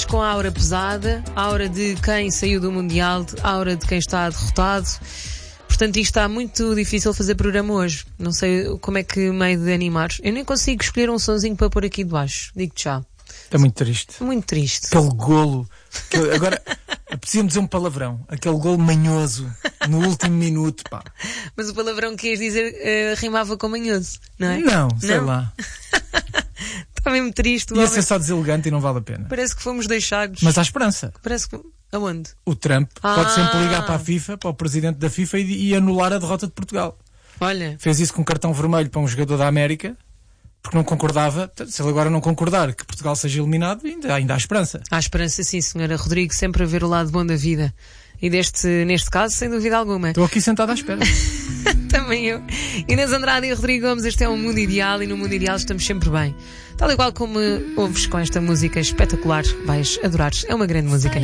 com a aura pesada, a aura de quem saiu do Mundial, a aura de quem está derrotado. Portanto, isto está muito difícil fazer programa hoje. Não sei como é que meio de animar. Eu nem consigo escolher um sonzinho para pôr aqui de baixo. Digo-te já. É muito triste. Muito triste. Aquele golo. Agora, apetecia-me dizer um palavrão. Aquele golo manhoso no último minuto, pá. Mas o palavrão que ias dizer rimava com manhoso, não é? Não, sei lá. Está mesmo triste. Ia ser só deselegante e não vale a pena. Parece que fomos deixados. Mas há esperança. Parece que... Aonde? O Trump pode sempre ligar para a FIFA, para o presidente da FIFA e anular a derrota de Portugal. Olha. Fez isso com um cartão vermelho para um jogador da América, porque não concordava. Se ele agora não concordar que Portugal seja eliminado, ainda há esperança. Há esperança, sim, senhora Rodrigo, sempre a ver o lado bom da vida. E neste caso, sem dúvida alguma. Estou aqui sentado à espera. Também eu. Inês Andrade e Rodrigo Gomes, este é um mundo ideal e no mundo ideal estamos sempre bem. Tal e qual como ouves com esta música espetacular, vais adorar. É uma grande música.